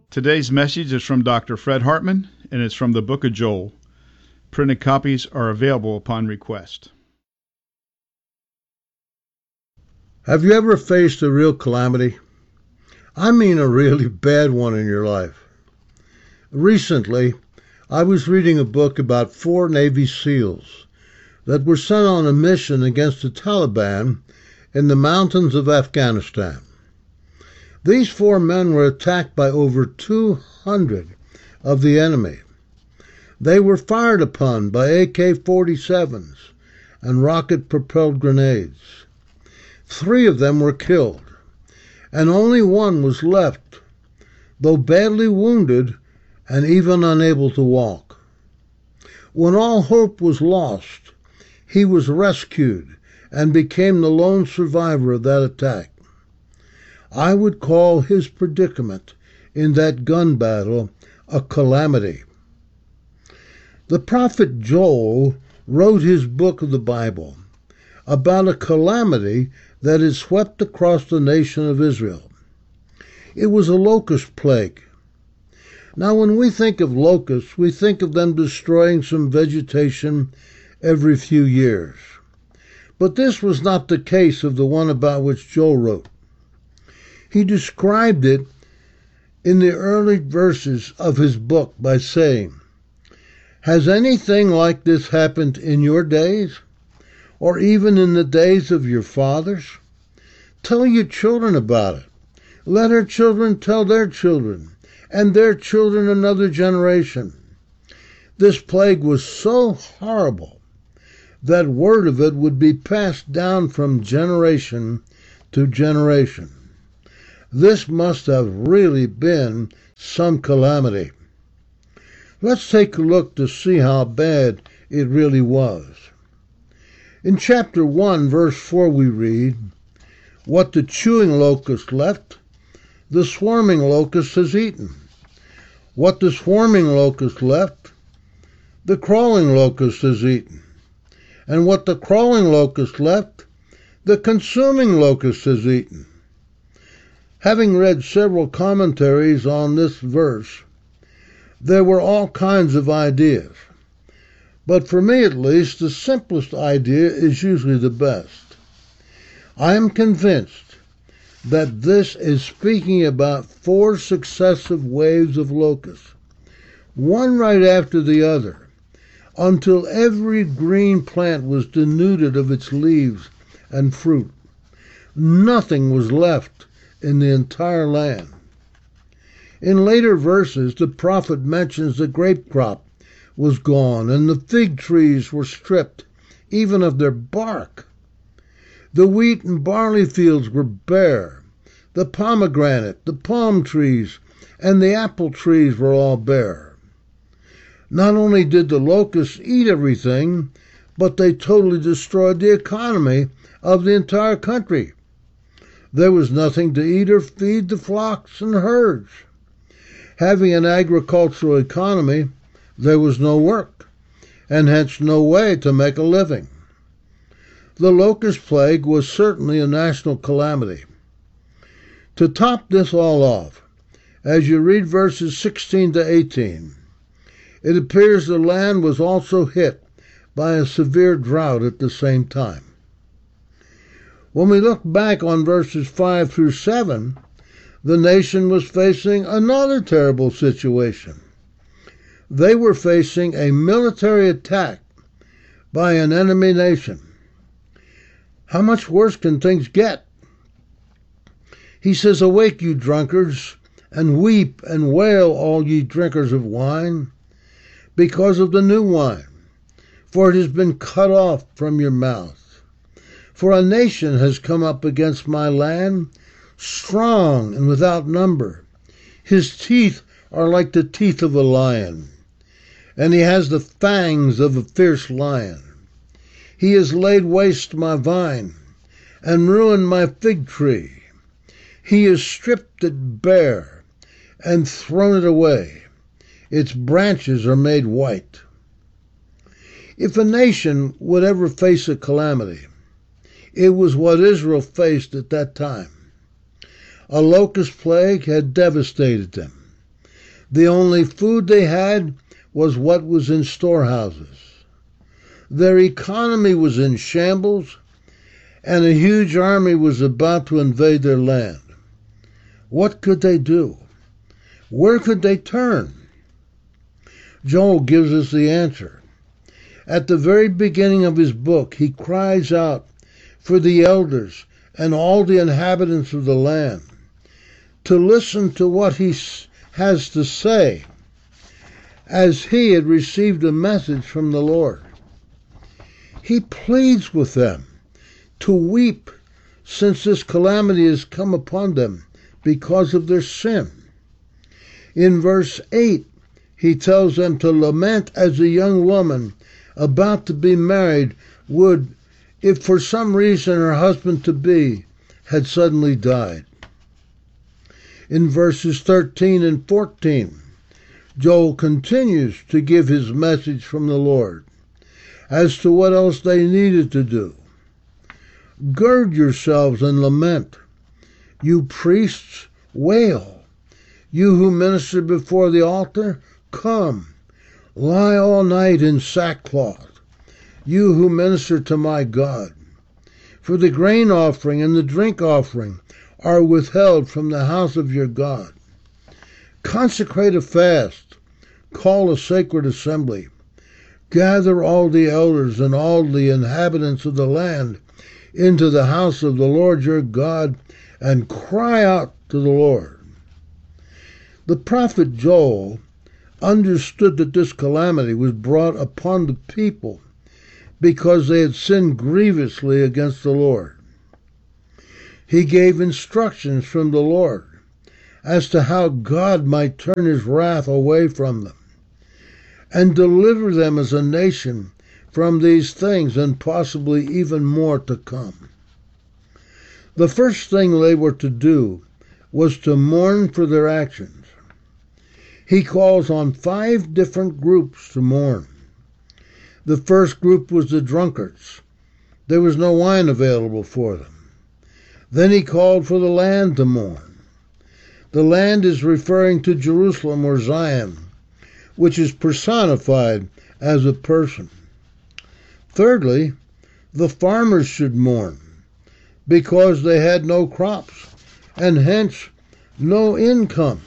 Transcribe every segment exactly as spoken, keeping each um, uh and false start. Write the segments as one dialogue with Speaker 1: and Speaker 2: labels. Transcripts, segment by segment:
Speaker 1: Today's message is from Doctor Fred Hartman, and it's from the book of Joel. Printed copies are available upon request.
Speaker 2: Have you ever faced a real calamity? I mean a really bad one in your life. Recently, I was reading a book about four Navy SEALs that were sent on a mission against the Taliban in the mountains of Afghanistan. These four men were attacked by over two hundred of the enemy. They were fired upon by A K forty-sevens and rocket-propelled grenades. Three of them were killed, and only one was left, though badly wounded and even unable to walk. When all hope was lost, he was rescued and became the lone survivor of that attack. I would call his predicament in that gun battle a calamity. The prophet Joel wrote his book of the Bible about a calamity that had swept across the nation of Israel. It was a locust plague. Now, when we think of locusts, we think of them destroying some vegetation every few years. But this was not the case of the one about which Joel wrote. He described it in the early verses of his book by saying, "Has anything like this happened in your days, or even in the days of your fathers? Tell your children about it. Let our children tell their children, and their children another generation." This plague was so horrible that word of it would be passed down from generation to generation. This must have really been some calamity. Let's take a look to see how bad it really was. In chapter one, verse four, we read, "What the chewing locust left, the swarming locust has eaten. What the swarming locust left, the crawling locust has eaten. And what the crawling locust left, the consuming locust has eaten." Having read several commentaries on this verse, there were all kinds of ideas. But for me at least, the simplest idea is usually the best. I am convinced that this is speaking about four successive waves of locusts, one right after the other, until every green plant was denuded of its leaves and fruit. Nothing was left in the entire land. In later verses, the prophet mentions the grape crop was gone, and the fig trees were stripped, even of their bark. The wheat and barley fields were bare. The pomegranate, the palm trees, and the apple trees were all bare. Not only did the locusts eat everything, but they totally destroyed the economy of the entire country. There was nothing to eat or feed the flocks and herds. Having an agricultural economy, there was no work, and hence no way to make a living. The locust plague was certainly a national calamity. To top this all off, as you read verses sixteen to eighteen, it appears the land was also hit by a severe drought at the same time. When we look back on verses five through seven, the nation was facing another terrible situation. They were facing a military attack by an enemy nation. How much worse can things get? He says, "Awake, you drunkards, and weep and wail, all ye drinkers of wine, because of the new wine, for it has been cut off from your mouth. For a nation has come up against my land, strong and without number. His teeth are like the teeth of a lion, and he has the fangs of a fierce lion. He has laid waste my vine, and ruined my fig tree. He has stripped it bare, and thrown it away. Its branches are made white." If a nation would ever face a calamity, it was what Israel faced at that time. A locust plague had devastated them. The only food they had was what was in storehouses. Their economy was in shambles, and a huge army was about to invade their land. What could they do? Where could they turn? Joel gives us the answer. At the very beginning of his book, he cries out for the elders and all the inhabitants of the land to listen to what he has to say, as he had received a message from the Lord. He pleads with them to weep, since this calamity has come upon them because of their sin. In verse eight, he tells them to lament as a young woman about to be married would, if for some reason her husband-to-be had suddenly died. In verses thirteen and fourteen, Joel continues to give his message from the Lord as to what else they needed to do. Gird yourselves and lament. You priests, wail. You who minister before the altar, come. Lie all night in sackcloth, you who minister to my God. For the grain offering and the drink offering are withheld from the house of your God. Consecrate a fast, call a sacred assembly. Gather all the elders and all the inhabitants of the land into the house of the Lord your God, and cry out to the Lord. The prophet Joel understood that this calamity was brought upon the people because they had sinned grievously against the Lord. He gave instructions from the Lord as to how God might turn his wrath away from them and deliver them as a nation from these things and possibly even more to come. The first thing they were to do was to mourn for their actions. He calls on five different groups to mourn. The first group was the drunkards. There was no wine available for them. Then he called for the land to mourn. The land is referring to Jerusalem or Zion, which is personified as a person. Thirdly, the farmers should mourn because they had no crops and hence no income.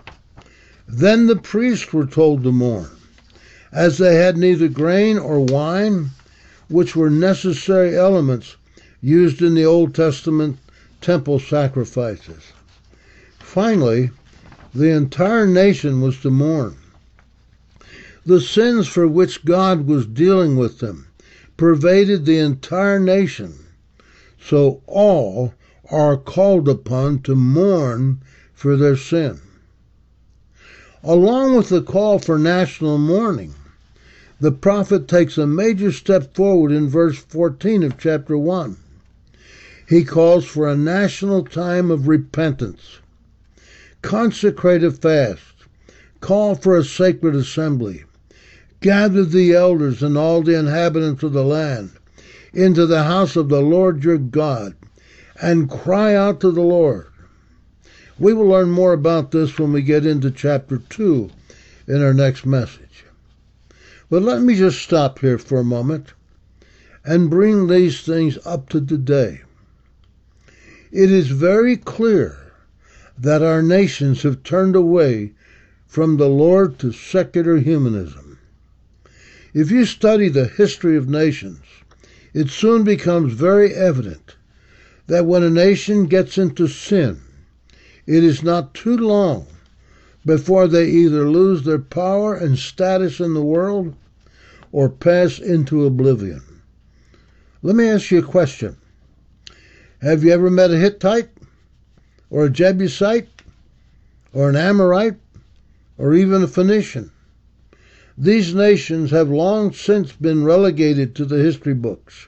Speaker 2: Then the priests were told to mourn, as they had neither grain or wine, which were necessary elements used in the Old Testament temple sacrifices. Finally, the entire nation was to mourn. The sins for which God was dealing with them pervaded the entire nation, so all are called upon to mourn for their sin. Along with the call for national mourning, the prophet takes a major step forward in verse fourteen of chapter one. He calls for a national time of repentance. Consecrate a fast. Call for a sacred assembly. Gather the elders and all the inhabitants of the land into the house of the Lord your God, and cry out to the Lord. We will learn more about this when we get into chapter two in our next message. But let me just stop here for a moment and bring these things up to today. It is very clear that our nations have turned away from the Lord to secular humanism. If you study the history of nations, it soon becomes very evident that when a nation gets into sin, it is not too long before they either lose their power and status in the world or pass into oblivion. Let me ask you a question. Have you ever met a Hittite or a Jebusite or an Amorite or even a Phoenician? These nations have long since been relegated to the history books.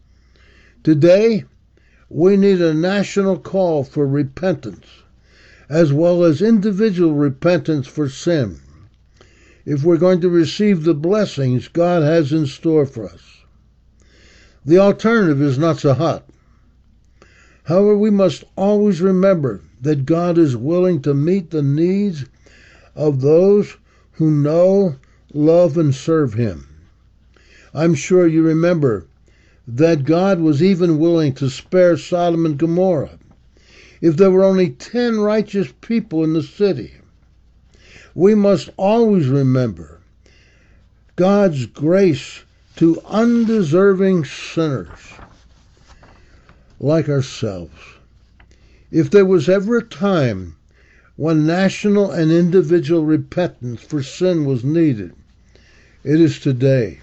Speaker 2: Today, we need a national call for repentance, as well as individual repentance for sin, if we're going to receive the blessings God has in store for us. The alternative is not so hot. However, we must always remember that God is willing to meet the needs of those who know, love, and serve him. I'm sure you remember that God was even willing to spare Sodom and Gomorrah if there were only ten righteous people in the city. We must always remember God's grace to undeserving sinners like ourselves. If there was ever a time when national and individual repentance for sin was needed, it is today.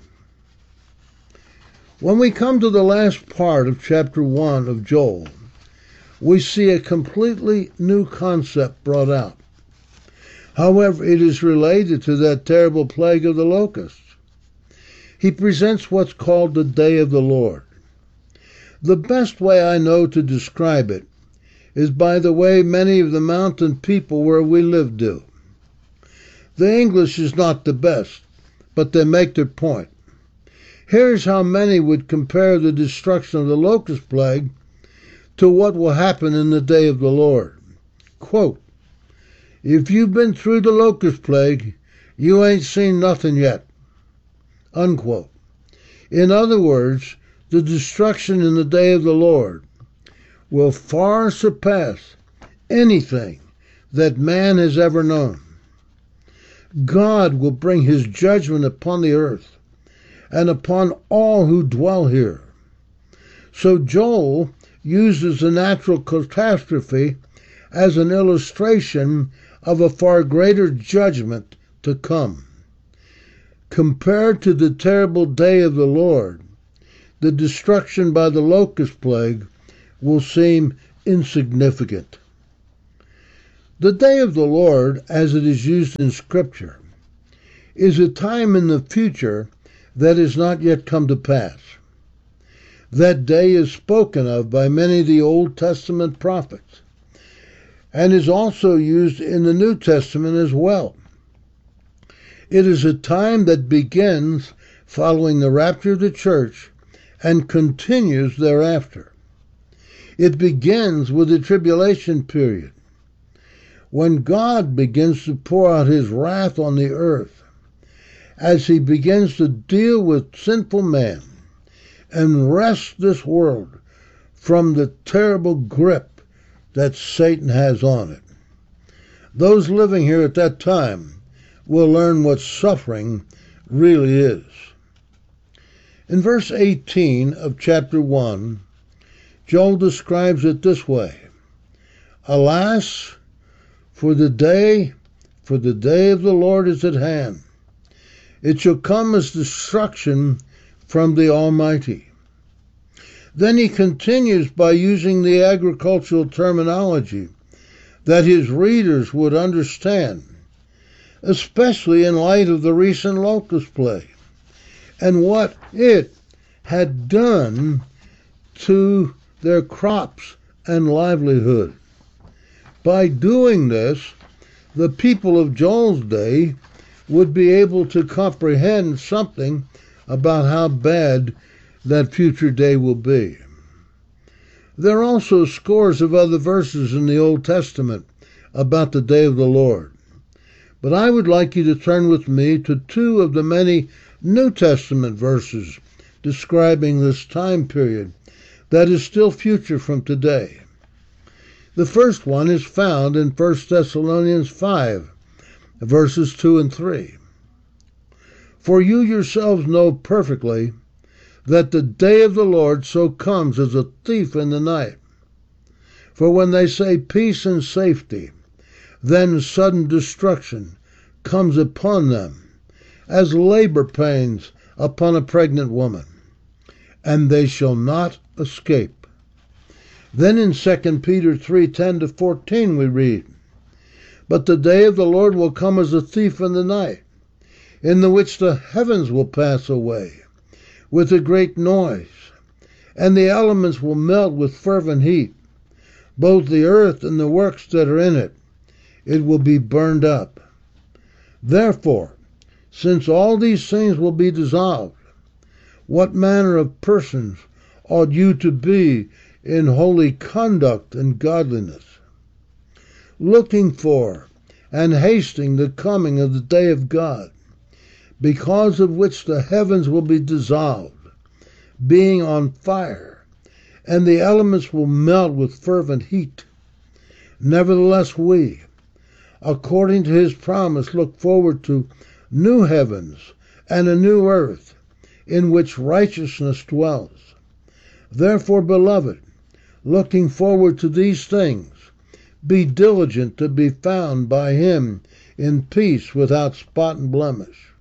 Speaker 2: When we come to the last part of chapter one of Joel, we see a completely new concept brought out. However, it is related to that terrible plague of the locusts. He presents what's called the Day of the Lord. The best way I know to describe it is by the way many of the mountain people where we live do. The English is not the best, but they make their point. Here's how many would compare the destruction of the locust plague to what will happen in the day of the Lord. Quote, "If you've been through the locust plague, you ain't seen nothing yet." Unquote. In other words, the destruction in the day of the Lord will far surpass anything that man has ever known. God will bring his judgment upon the earth and upon all who dwell here. So Joel uses the natural catastrophe as an illustration of a far greater judgment to come. Compared to the terrible day of the Lord, the destruction by the locust plague will seem insignificant. The day of the Lord, as it is used in Scripture, is a time in the future that has not yet come to pass. That day is spoken of by many of the Old Testament prophets and is also used in the New Testament as well. It is a time that begins following the rapture of the church and continues thereafter. It begins with the tribulation period, when God begins to pour out his wrath on the earth as he begins to deal with sinful man and wrest this world from the terrible grip that Satan has on it. Those living here at that time will learn what suffering really is. In verse eighteen of chapter one, Joel describes it this way: "Alas, for the day, for the day of the Lord is at hand. It shall come as destruction from the Almighty." Then he continues by using the agricultural terminology that his readers would understand, especially in light of the recent locust plague and what it had done to their crops and livelihood. By doing this, the people of Joel's day would be able to comprehend something about how bad that future day will be. There are also scores of other verses in the Old Testament about the day of the Lord, but I would like you to turn with me to two of the many New Testament verses describing this time period that is still future from today. The first one is found in First Thessalonians five, verses two and three. "For you yourselves know perfectly that the day of the Lord so comes as a thief in the night. For when they say peace and safety, then sudden destruction comes upon them, as labor pains upon a pregnant woman, and they shall not escape." Then in Second Peter three ten to fourteen we read, "But the day of the Lord will come as a thief in the night, in the which the heavens will pass away with a great noise, and the elements will melt with fervent heat, both the earth and the works that are in it. It will be burned up. Therefore, since all these things will be dissolved, what manner of persons ought you to be in holy conduct and godliness, looking for and hasting the coming of the day of God, because of which the heavens will be dissolved, being on fire, and the elements will melt with fervent heat. Nevertheless we, according to his promise, look forward to new heavens and a new earth, in which righteousness dwells. Therefore, beloved, looking forward to these things, be diligent to be found by him in peace, without spot and blemish.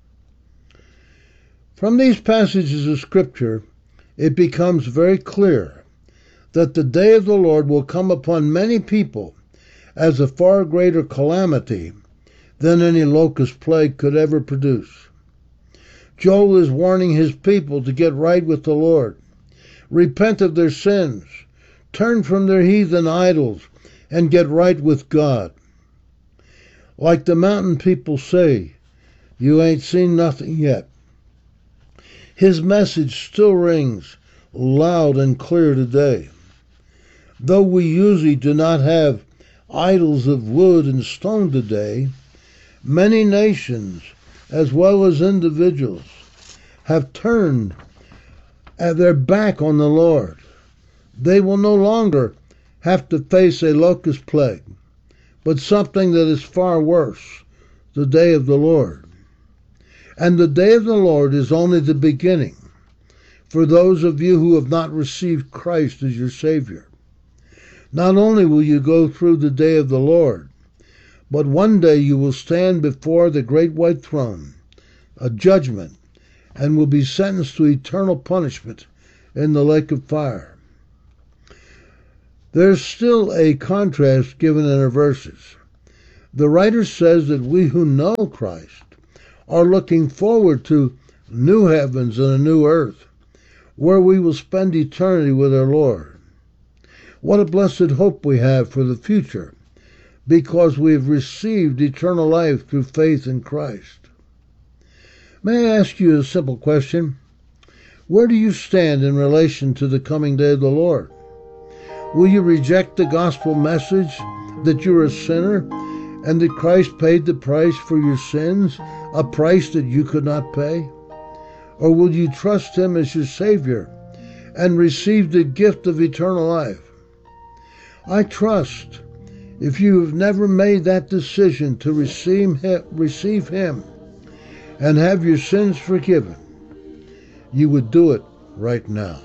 Speaker 2: From these passages of Scripture, it becomes very clear that the day of the Lord will come upon many people as a far greater calamity than any locust plague could ever produce. Joel is warning his people to get right with the Lord, repent of their sins, turn from their heathen idols, and get right with God. Like the mountain people say, you ain't seen nothing yet. His message still rings loud and clear today. Though we usually do not have idols of wood and stone today, many nations, as well as individuals, have turned their back on the Lord. They will no longer have to face a locust plague, but something that is far worse, the day of the Lord. And the day of the Lord is only the beginning for those of you who have not received Christ as your Savior. Not only will you go through the day of the Lord, but one day you will stand before the great white throne, a judgment, and will be sentenced to eternal punishment in the lake of fire. There's still a contrast given in our verses. The writer says that we who know Christ are looking forward to new heavens and a new earth, where we will spend eternity with our Lord. What a blessed hope we have for the future, because we have received eternal life through faith in Christ. May I ask you a simple question? Where do you stand in relation to the coming day of the Lord? Will you reject the gospel message that you're a sinner and that Christ paid the price for your sins, a price that you could not pay? Or will you trust him as your Savior and receive the gift of eternal life? I trust if you have never made that decision to receive him, receive him and have your sins forgiven, you would do it right now.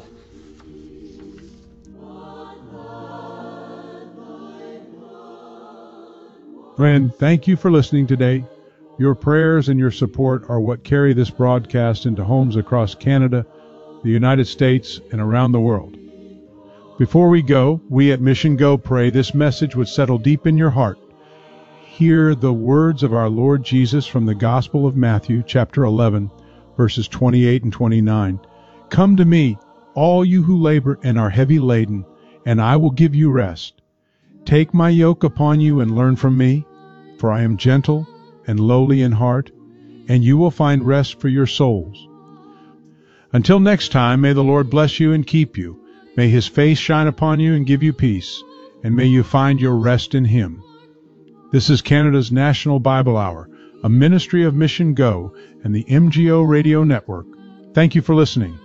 Speaker 3: Friend, thank you for listening today. Your prayers and your support are what carry this broadcast into homes across Canada, the United States, and around the world. Before we go, we at Mission Go pray this message would settle deep in your heart. Hear the words of our Lord Jesus from the Gospel of Matthew, chapter eleven, verses twenty-eight and twenty-nine. Come to me, all you who labor and are heavy laden, and I will give you rest. Take my yoke upon you and learn from me, for I am gentle and lowly in heart, and you will find rest for your souls. Until next time, may the Lord bless you and keep you. May his face shine upon you and give you peace, and may you find your rest in him. This is Canada's National Bible Hour, a ministry of Mission Go and the M G O Radio Network. Thank you for listening.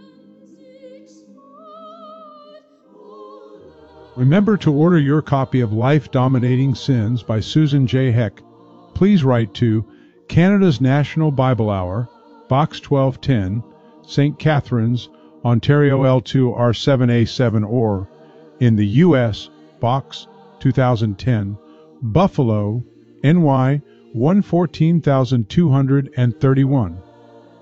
Speaker 3: Remember to order your copy of Life Dominating Sins by Susan J. Heck. Please write to Canada's National Bible Hour, Box twelve ten, Saint Catharines, Ontario L two R seven A seven, or in the U S Box two thousand ten, Buffalo, N Y one fourteen thousand two hundred thirty-one.